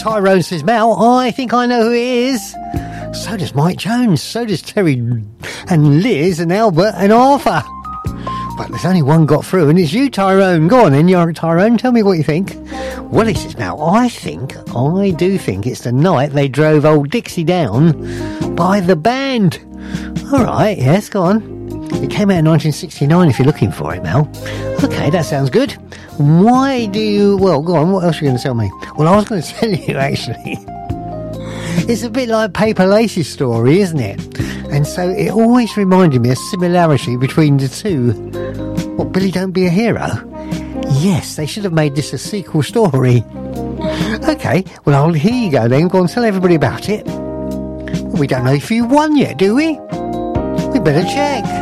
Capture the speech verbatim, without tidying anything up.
Tyrone says, Mel, I think I know who it is. So does Mike Jones. So does Terry and Liz and Albert and Arthur. But there's only one got through, and it's you, Tyrone. Go on then, you're Tyrone. Tell me what you think. Well, he says, now, I think, I do think it's the night they drove old Dixie down by the band. All right, yes, go on. It came out in nineteen sixty-nine if you're looking for it, Mel. Okay, that sounds good. Why do you... Well, go on, what else are you going to tell me? Well, I was going to tell you, actually. It's a bit like Paper Lace's story, isn't it? And so it always reminded me of similarity between the two. What, Billy Don't Be a Hero? Yes, they should have made this a sequel story. Okay, well, I'll, here you go then. Go on, tell everybody about it. Well, we don't know if you won yet, do we? We better check.